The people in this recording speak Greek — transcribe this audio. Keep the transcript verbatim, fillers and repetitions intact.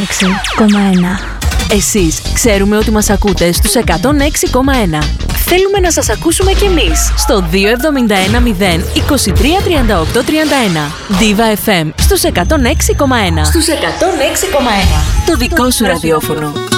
έξι κόμμα ένα. Εσείς ξέρουμε ότι μας ακούτε στους εκατόν έξι κόμμα ένα. Θέλουμε να σας ακούσουμε κι εμείς στο δύο εβδομήντα ένα μηδέν είκοσι τρία τριάντα οκτώ τριάντα ένα. Diva εφ εμ στους εκατόν έξι κόμμα ένα. Στους εκατόν έξι κόμμα ένα. Το δικό σου ραδιόφωνο.